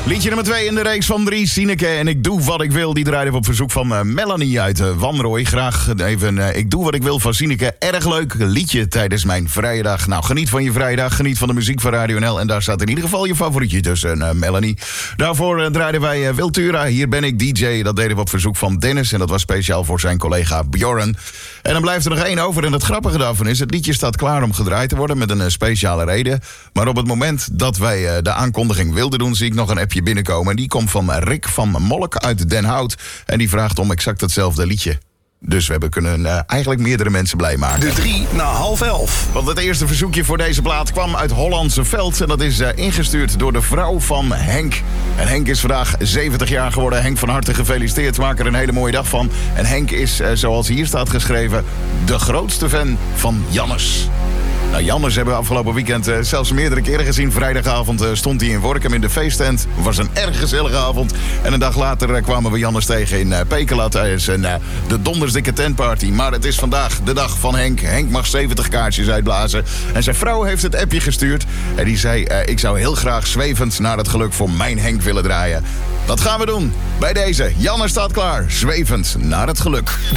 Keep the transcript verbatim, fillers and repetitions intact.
Liedje nummer twee in de reeks van drie, Sineke en Ik Doe Wat Ik Wil. Die draaide op verzoek van uh, Melanie uit uh, Wanrooy. Graag even uh, Ik Doe Wat Ik Wil van Sineke. Erg leuk liedje tijdens mijn vrije dag. Nou, geniet van je vrije dag, geniet van de muziek van Radio N L. En daar staat in ieder geval je favorietje tussen, uh, Melanie. Daarvoor uh, draaiden wij uh, Wiltura. Hier ben ik D J. Dat deden we op verzoek van Dennis. En dat was speciaal voor zijn collega Bjorn. En dan blijft er nog één over. En het grappige daarvan is, het liedje staat klaar om gedraaid te worden met een uh, speciale reden. Maar op het moment dat wij uh, de aankondiging wilden doen, zie ik nog een appje binnenkomen. En die komt van Rick van Molk uit Den Hout. En die vraagt om exact hetzelfde liedje. Dus we hebben kunnen uh, eigenlijk meerdere mensen blij maken. De drie na half elf. Want het eerste verzoekje voor deze plaat kwam uit Hollandse Veld. En dat is uh, ingestuurd door de vrouw van Henk. En Henk is vandaag zeventig jaar geworden. Henk, van harte gefeliciteerd. Maak er een hele mooie dag van. En Henk is, uh, zoals hier staat geschreven, de grootste fan van Jannes. Nou, Jannes hebben we afgelopen weekend uh, zelfs meerdere keren gezien. Vrijdagavond uh, stond hij in Workum in de feesttent. Het was een erg gezellige avond. En een dag later uh, kwamen we Jannes tegen in uh, Pekela tijdens uh, de dondersdikke tentparty. Maar het is vandaag de dag van Henk. Henk mag zeventig kaartjes uitblazen. En zijn vrouw heeft het appje gestuurd. En die zei, uh, ik zou heel graag Zwevend naar het geluk voor mijn Henk willen draaien. Dat gaan we doen. Bij deze. Jannes staat klaar. Zwevend naar het geluk.